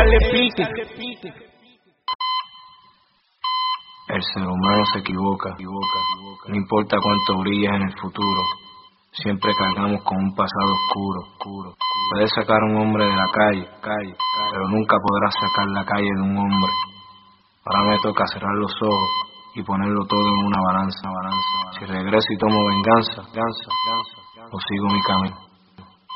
echarle pique. El ser humano se equivoca, no importa cuánto brilles en el futuro, siempre cargamos con un pasado oscuro. Puedes sacar a un hombre de la calle, pero nunca podrás sacar la calle de un hombre. Ahora me toca cerrar los ojos y ponerlo todo en una balanza. Si regreso y tomo venganza, o sigo mi camino.